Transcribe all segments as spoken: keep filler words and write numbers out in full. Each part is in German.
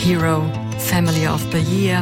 Hero, Family of the Year.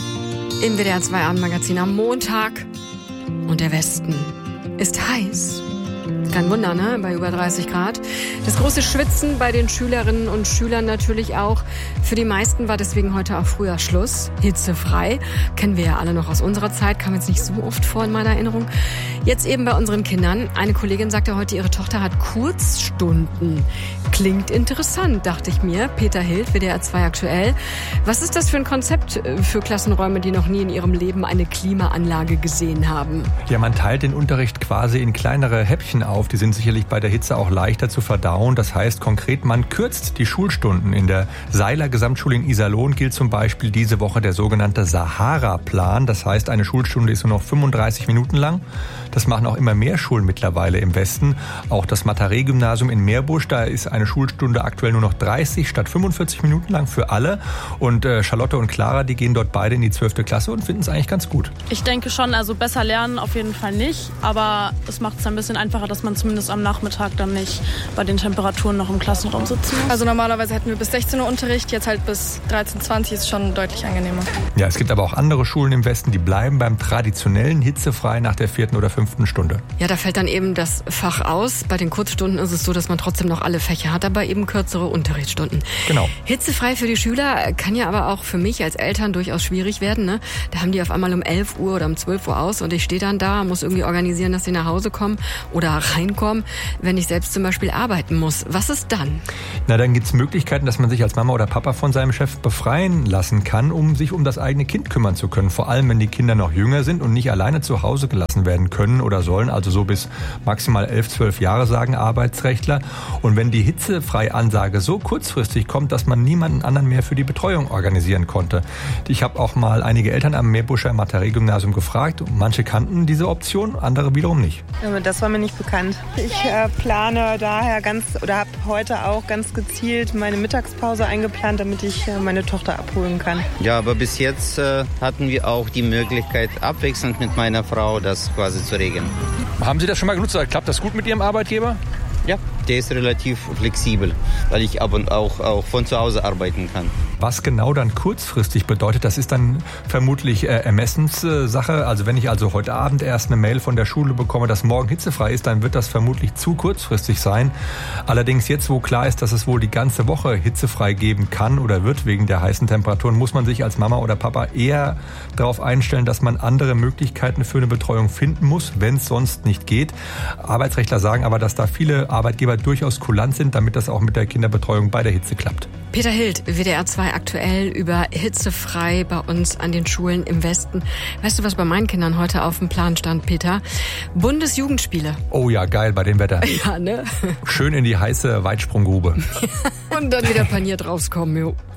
Im W D R zwei Abendmagazin am Montag. Und der Westen ist heiß. Kein Wunder, ne? Bei über dreißig Grad. Das große Schwitzen bei den Schülerinnen und Schülern natürlich auch. Für die meisten war deswegen heute auch früher Schluss. Hitzefrei. Kennen wir ja alle noch aus unserer Zeit. Kam jetzt nicht so oft vor in meiner Erinnerung. Jetzt eben bei unseren Kindern. Eine Kollegin sagte heute, ihre Tochter hat Kurzstunden. Klingt interessant, dachte ich mir. Peter Hild, W D R zwei aktuell. Was ist das für ein Konzept für Klassenräume, die noch nie in ihrem Leben eine Klimaanlage gesehen haben? Ja, man teilt den Unterricht quasi in kleinere Häppchen auf. Die sind sicherlich bei der Hitze auch leichter zu verdauen. Das heißt konkret, man kürzt die Schulstunden. In der Seiler Gesamtschule in Iserlohn gilt zum Beispiel diese Woche der sogenannte Sahara-Plan. Das heißt, eine Schulstunde ist nur noch fünfunddreißig Minuten lang. Das machen auch immer mehr Schulen mittlerweile im Westen. Auch das Mataré-Gymnasium in Meerbusch, da ist eine Schulstunde aktuell nur noch dreißig statt fünfundvierzig Minuten lang für alle. Und äh, Charlotte und Clara, die gehen dort beide in die zwölfte Klasse und finden es eigentlich ganz gut. Ich denke schon, also besser lernen auf jeden Fall nicht. Aber es macht es ein bisschen einfacher, dass man zumindest am Nachmittag dann nicht bei den Temperaturen noch im Klassenraum sitzen muss. Also normalerweise hätten wir bis sechzehn Uhr Unterricht, jetzt halt bis dreizehn, zwanzig ist schon deutlich angenehmer. Ja, es gibt aber auch andere Schulen im Westen, die bleiben beim traditionellen hitzefrei nach der vierten oder fünften Stunde. Ja, da fällt dann eben das Fach aus. Bei den Kurzstunden ist es so, dass man trotzdem noch alle Fächer hat, aber eben kürzere Unterrichtsstunden. Genau. Hitzefrei für die Schüler kann ja aber auch für mich als Eltern durchaus schwierig werden. Ne? Da haben die auf einmal um elf Uhr oder um zwölf Uhr aus und ich stehe dann da, muss irgendwie organisieren, dass sie nach Hause kommen oder reinkommen, wenn ich selbst zum Beispiel arbeiten muss. Was ist dann? Na, dann gibt es Möglichkeiten, dass man sich als Mama oder Papa von seinem Chef befreien lassen kann, um sich um das eigene Kind kümmern zu können. Vor allem, wenn die Kinder noch jünger sind und nicht alleine zu Hause gelassen werden können oder sollen, also so bis maximal elf, zwölf Jahre, sagen Arbeitsrechtler. Und wenn die Hitzefrei-Ansage so kurzfristig kommt, dass man niemanden anderen mehr für die Betreuung organisieren konnte. Ich habe auch mal einige Eltern am Meerbuscher Mataré-Gymnasium gefragt. Manche kannten diese Option, andere wiederum nicht. Das war mir nicht bekannt. Ich äh, plane daher ganz, oder habe heute auch ganz gezielt meine Mittagspause eingeplant, damit ich äh, meine Tochter abholen kann. Ja, aber bis jetzt äh, hatten wir auch die Möglichkeit, abwechselnd mit meiner Frau das quasi zu regeln. Haben Sie das schon mal genutzt? Klappt das gut mit Ihrem Arbeitgeber? Ja, der ist relativ flexibel, weil ich ab und auch, auch von zu Hause arbeiten kann. Was genau dann kurzfristig bedeutet, das ist dann vermutlich äh, Ermessenssache. Also wenn ich also heute Abend erst eine Mail von der Schule bekomme, dass morgen hitzefrei ist, dann wird das vermutlich zu kurzfristig sein. Allerdings jetzt, wo klar ist, dass es wohl die ganze Woche hitzefrei geben kann oder wird wegen der heißen Temperaturen, muss man sich als Mama oder Papa eher darauf einstellen, dass man andere Möglichkeiten für eine Betreuung finden muss, wenn es sonst nicht geht. Arbeitsrechtler sagen aber, dass da viele Arbeitgeber durchaus kulant sind, damit das auch mit der Kinderbetreuung bei der Hitze klappt. Peter Hild, W D R zwei aktuell über hitzefrei bei uns an den Schulen im Westen. Weißt du, was bei meinen Kindern heute auf dem Plan stand, Peter? Bundesjugendspiele. Oh ja, geil bei dem Wetter. Ja, ne? Schön in die heiße Weitsprunggrube. Und dann wieder paniert rauskommen, jo.